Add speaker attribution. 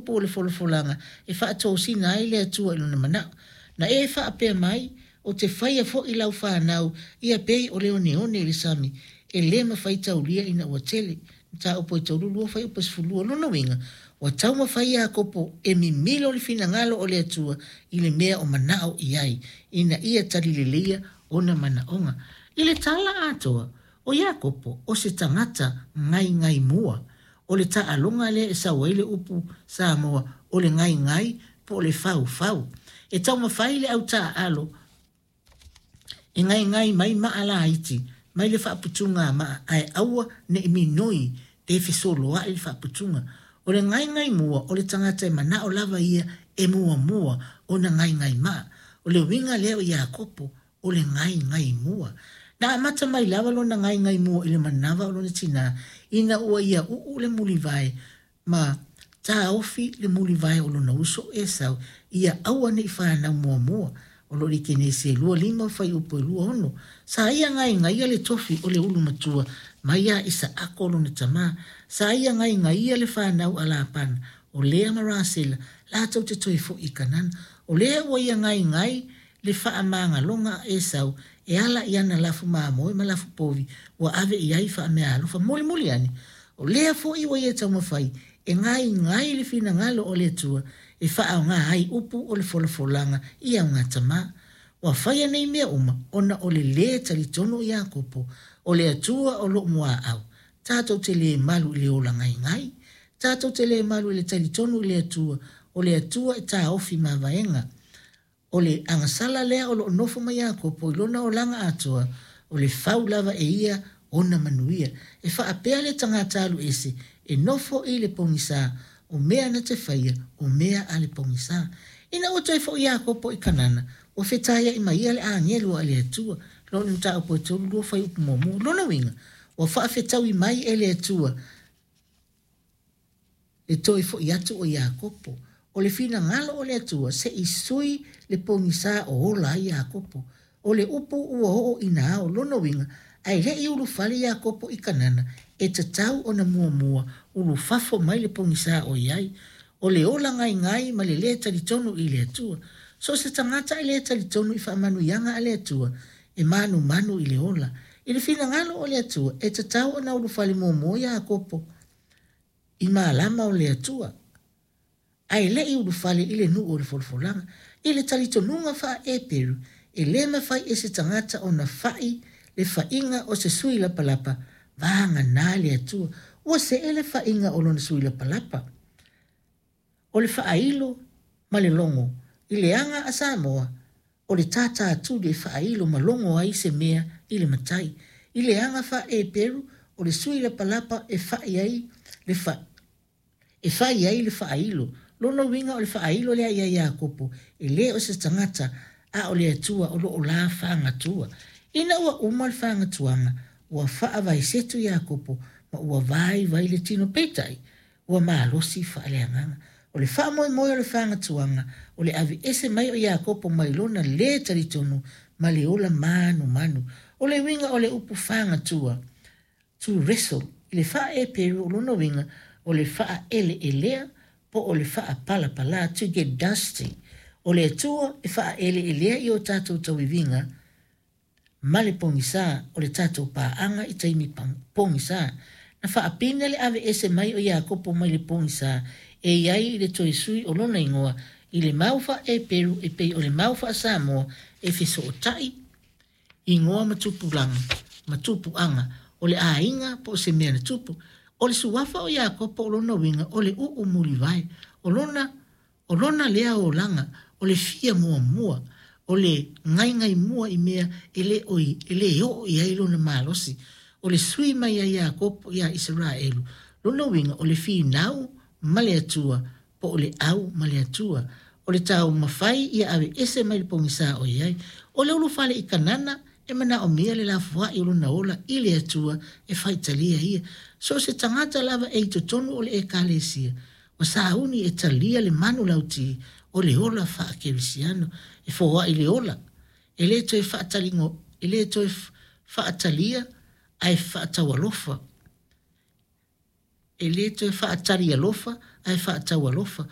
Speaker 1: upo o le folfolanga e whaatou sina ai le atua ilona manao. Na e whaapea mai o te whaia fo i lau whanau ia pei o leo neone le sami e le mawhai taulia ina ua tele. Ta upo i taurulu o whai upas fulua lona winga wa tau mawhai a kopo e mi milo le fina ngalo o le atua i le mea o manao i ai ina ia tarilelea o na manaonga. I le tala atoa o ia kopo o se tangata ngai mua o le ta alonga le e sa waile upu sa moa o le ngai po le fau. E tau mawhai le au ta alo e ngai mai maala haiti mai le whaaputunga ma ai aua ne i minoi te fisolo a le whaaputunga. O le ngai mua o le tangata e mana o lava ia e mua o na ngai ma. O le winga leo ia kopo o le ngai mua. Na amata mai lava lo na ngai mua ile manava o lo na tina ina ua ia le muli vai ma ta ofi le muli vai o lo na uso e sau ia aua ne i whanau mua o lo rike ne se lua lima fai upo lua ono. Sa ia ngai le tofi o le ulu matua mai ia isa ako lo na tama. Sa ia ngai le whanau ala pan o lea marasela la tau te toi fo i kanan. O lea ua ia ngai le whaamanga longa e sau e ala i ana lafu maamoe ma lafu povi wa ave i ai wha mea alufa moli ani. O lea fo i wa ia tau mawhai e ngai le fina ngalo o le tua e wha ngā hai upu o le folafolanga i au ngā tama. Wa whaia nei mea ona o le lea tali tono i a kopo o le atua o lo mua au. Tātou te le malu i le ola ngai. Tātou te le malu i le tali tono i le atua o le atua e tā ofi ma vaenga. O le angasala lea o lo nofo mai a kopo i lona o langa atua o le fau lava e ia ona manuia. E wha apea le tangata alu ese e nofo i le pongisa o mea na te whaia o mea a le pongisa. Ina o toi fo i a kopo i kanana o whetaya i mai ale a ngelu a le atua lona uta upo e tolu lua whai upu momo lona winga o wha whetau i mai e le atua le toi fo i atu o i a kopo. O le fina ngalo o le atua se i sui le pongisa o ola i a kopo. O le upu ua o ina ao lona winga ai le i ulu fali i a kopo i kanana e tatau o na mua ulu fafo mai le pongisa o iai. O le ola ngai ma le lea talitonu i le atua. So se tangata i lea talitonu i whaamanu ianga a le atua e manu i le ola. I le fina ngalo o le atua e tatau o na ulu fali mua i a kopo i maalama o le atua. Ai le i ulu fale i le nuu o le folfolanga. I le talitonunga wha e peru. E le mawhai e se tangata o na whai le whainga o se sui la palapa. Vanga nā le atua. Ua se ele whainga o lona sui la palapa. O le whailo ma le longo. I le anga a Samoa. O le tata atu le whailo ma longo ai se mea i le matai. I le anga wha e peru o le sui la palapa e whai ai le wha. E whai ai le whailo. Lona winga o le whailo lea ia kopo, e le o se tangata a o le atua o lo o la whaangatua. Ina ua uma le whaangatuanga, ua wha vai setu ia kopo, ma ua vai le tino peitai, ua maa losi wha le anganga. O le wha moe o le whaangatuanga, o le avi ese mai o ia kopo mai lona le taritonu, ma le ola manu. O le winga o le upu whaangatua, to wrestle, i le wha e peru o lona winga, o le wha ele lea, po o le wha pala to get dusty. O le atua e wha ele lea i o tātou tawivinga, ma le pongisa o le tātou paanga i taimi pongisa. Na wha apina le ave ese mai o ia kopo mai le pongisa, e iai i le toi sui o lona ingoa, i le mauwha e peru e pei o le mauwha Samoa e fiso o tai, ingoa matupu anga, o le ainga po se mea na tupu. O le suwafa o ia kopo o lona winga o le muli vai. O lona lea o langa, o le fia mua, o le ngai mua i mea ele o i ai lona malosi. O le sui mai ia kopo ia Israelu. Lona winga o le fi nau ma le atua, po o le au ma le atua. O le tau mawhai ia ave ese mai le pongisa o iai. O le ulu fale i kanana, e mana o mea le la fua i luna ola i le atua e whaitalia ia. So se tangata lava e to tonu o le e kalesia. O sa uni e talia le manu lauti o le ola wha kerisiano. E fua i le ola. E le to e whaatalingo, e le to e whaatalia ai whaatawalofa. E le to e whaatalia lofa ai whaatawalofa.